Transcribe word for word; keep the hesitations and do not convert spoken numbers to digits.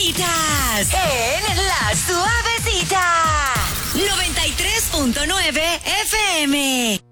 Suavecitas. En La Suavecita. noventa y tres punto nueve F M.